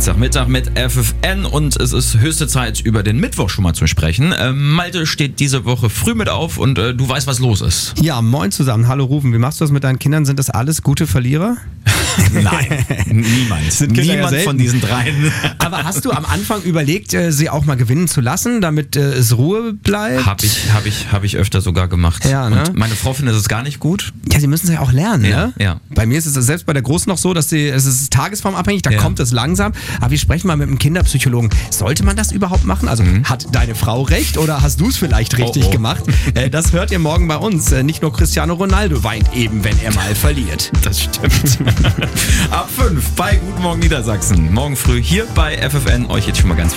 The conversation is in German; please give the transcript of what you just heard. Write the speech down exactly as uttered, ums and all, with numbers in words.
Dienstagmittag mit F F N und es ist höchste Zeit, über den Mittwoch schon mal zu sprechen. Äh, Malte steht diese Woche früh mit auf und äh, du weißt, was los ist. Ja, moin zusammen. Hallo Rufen. Wie machst du das mit deinen Kindern? Sind das alles gute Verlierer? Nein, niemand. Sind Kinder Niemand ja von diesen dreien. Aber hast du am Anfang überlegt, äh, sie auch mal gewinnen zu lassen, damit äh, es Ruhe bleibt? Hab ich, hab ich, hab ich öfter sogar gemacht. Ja, ne? Und meine Frau findet es gar nicht gut. Ja, sie müssen es ja auch lernen, Ja, ne? ja. Bei mir ist es selbst bei der Großen noch so, dass sie, es ist tagesformabhängig, da Ja. kommt es langsam. Aber wir sprechen mal mit einem Kinderpsychologen. Sollte man das überhaupt machen? Also hat deine Frau recht oder hast du es vielleicht richtig Oh, oh. gemacht? Äh, das hört ihr morgen bei uns. Äh, nicht nur Cristiano Ronaldo weint eben, wenn er mal verliert. Das stimmt. Ab fünf bei Guten Morgen Niedersachsen. Morgen früh hier bei F F N. Euch jetzt schon mal ganz viel